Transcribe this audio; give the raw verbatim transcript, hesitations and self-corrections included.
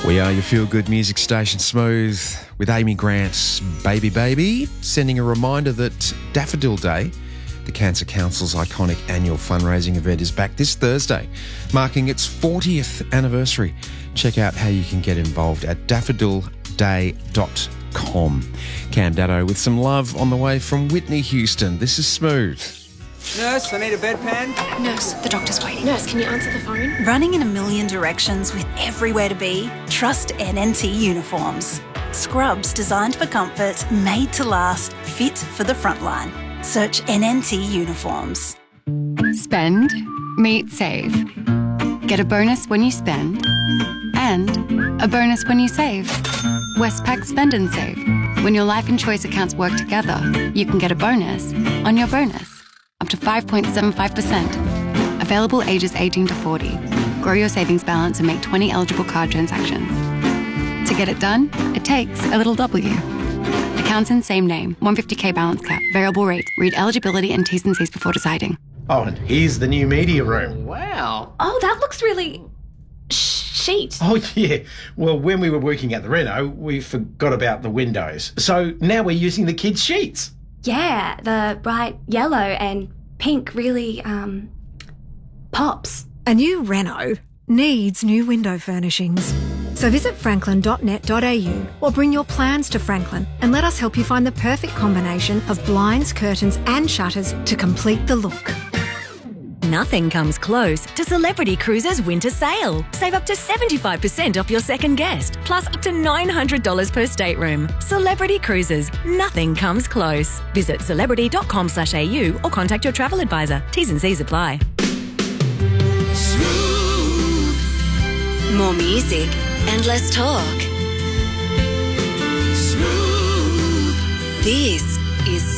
We are your feel-good music station, Smooth, with Amy Grant's Baby Baby, sending a reminder that Daffodil Day, the Cancer Council's iconic annual fundraising event, is back this Thursday, marking its fortieth anniversary. Check out how you can get involved at daffodil day dot com. Cam Daddo with some love on the way from Whitney Houston. This is Smooth. Nurse, I need a bedpan. Nurse, the doctor's waiting. Nurse, can you answer the phone? Running in a million directions with everywhere to be? Trust N N T Uniforms. Scrubs designed for comfort, made to last, fit for the frontline. Search N N T Uniforms. Spend, meet, save. Get a bonus when you spend and a bonus when you save. Westpac Spend and Save. When your life and choice accounts work together, you can get a bonus on your bonus. Up to five point seven five percent. Available ages eighteen to forty. Grow your savings balance and make twenty eligible card transactions. To get it done, it takes a little W. Accounts in same name. one hundred fifty K balance cap. Variable rate. Read eligibility and T's and C's before deciding. Oh, and here's the new media room. Wow. Oh, that looks really... Sheet. Oh, yeah. Well, when we were working at the reno, we forgot about the windows. So now we're using the kids' sheets. Yeah, the bright yellow and pink really, um, pops. A new reno needs new window furnishings. So visit franklin dot net dot a u or bring your plans to Franklin and let us help you find the perfect combination of blinds, curtains and shutters to complete the look. Nothing comes close to Celebrity Cruises' winter sale. Save up to seventy-five percent off your second guest, plus up to nine hundred dollars per stateroom. Celebrity Cruises. Nothing comes close. Visit celebrity dot com slash a u or contact your travel advisor. T's and C's apply. Smooth. More music and less talk. Smooth. This is